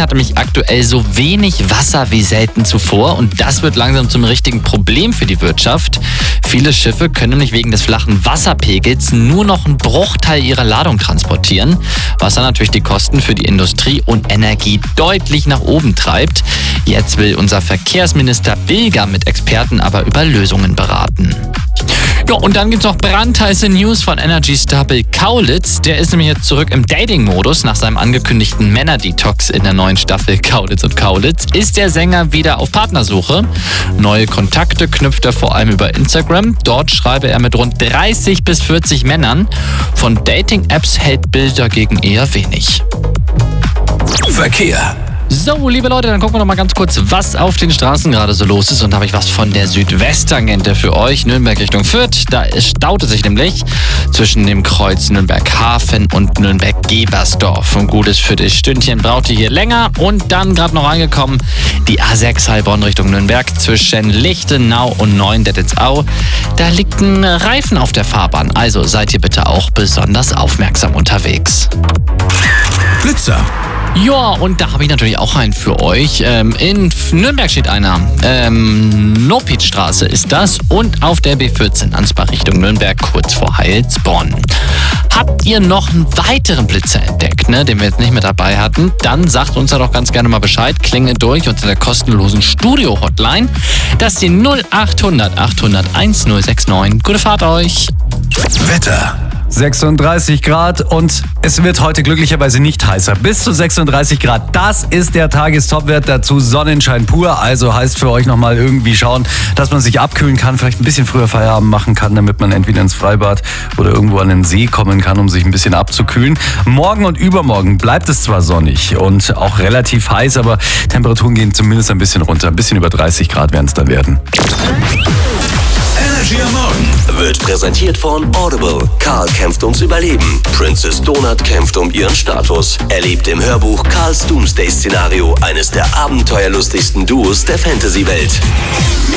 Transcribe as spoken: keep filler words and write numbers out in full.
hat nämlich aktuell so wenig Wasser wie selten zuvor und das wird langsam zum richtigen Problem für die Wirtschaft. Viele Schiffe können nämlich wegen des flachen Wasserpegels nur noch einen Bruchteil ihrer Ladung transportieren, was dann natürlich die Kosten für die Industrie und Energie deutlich nach oben treibt. Jetzt will unser Verkehrsminister Bilger mit Experten aber über Lösungen beraten. Ja, und dann gibt's noch brandheiße News von Energy-Star Bill Kaulitz. Der ist nämlich jetzt zurück im Dating-Modus. Nach seinem angekündigten Männer-Detox in der neuen Staffel Kaulitz und Kaulitz ist der Sänger wieder auf Partnersuche. Neue Kontakte knüpft er vor allem über Instagram. Dort schreibe er mit rund dreißig bis vierzig Männern. Von Dating-Apps hält Bill dagegen eher wenig. Verkehr. So, liebe Leute, dann gucken wir noch mal ganz kurz, was auf den Straßen gerade so los ist. Und da habe ich was von der Südwesttangente für euch. Nürnberg Richtung Fürth. Da staute sich nämlich zwischen dem Kreuz Nürnberg-Hafen und Nürnberg-Gebersdorf. Ein gutes Viertelstündchen brauchte hier länger. Und dann gerade noch angekommen, die A sechs Heilbronn Richtung Nürnberg zwischen Lichtenau und Neuendettelsau. Da liegt ein Reifen auf der Fahrbahn. Also seid ihr bitte auch besonders aufmerksam unterwegs. Blitzer. Ja, und da habe ich natürlich auch einen für euch. Ähm, in Nürnberg steht einer. Ähm, Nopitstraße ist das und auf der B vierzehn Ansbach Richtung Nürnberg, kurz vor Heilsbronn. Habt ihr noch einen weiteren Blitzer entdeckt, ne, den wir jetzt nicht mehr dabei hatten? Dann sagt uns da doch ganz gerne mal Bescheid. Klinge durch unter der kostenlosen Studio-Hotline. Das ist die null acht hundert achthundert1069. Gute Fahrt euch. Wetter. sechsunddreißig Grad und es wird heute glücklicherweise nicht heißer. Bis zu sechsunddreißig Grad. Das ist der Tagestopwert, dazu Sonnenschein pur. Also heißt für euch nochmal irgendwie schauen, dass man sich abkühlen kann, vielleicht ein bisschen früher Feierabend machen kann, damit man entweder ins Freibad oder irgendwo an den See kommen kann, um sich ein bisschen abzukühlen. Morgen und übermorgen bleibt es zwar sonnig und auch relativ heiß, aber Temperaturen gehen zumindest ein bisschen runter. Ein bisschen über dreißig Grad werden es dann werden. Energy am Morgen wird präsentiert von Audible. Karl kämpft ums Überleben. Princess Donut kämpft um ihren Status. Erlebt im Hörbuch Karls Doomsday-Szenario eines der abenteuerlustigsten Duos der Fantasy-Welt.